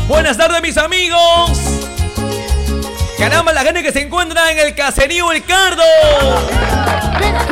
Buenas tardes, mis amigos. Caramba, la gente que se encuentra en el caserío El Cardo.